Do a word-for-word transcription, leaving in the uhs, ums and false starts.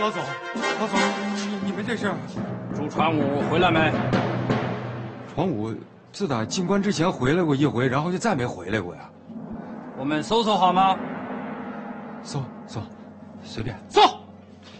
老总，老总，你你们这是？ 朱传武回来没？ 传武自打进关之前回来过一回，然后就再没回来过呀。 我们搜搜好吗？ 搜搜，随便搜。